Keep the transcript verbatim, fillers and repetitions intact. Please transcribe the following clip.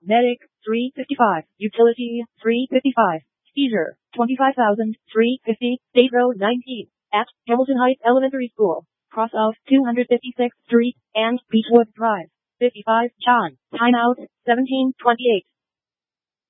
Medic, three fifty-five. Utility, three fifty-five. Seizure, twenty-five thousand three hundred fifty. State Road nineteen. At Hamilton Heights Elementary School. Cross of two hundred fifty-sixth Street and Beechwood Drive. fifty-five. John. Timeout, seventeen twenty-eight.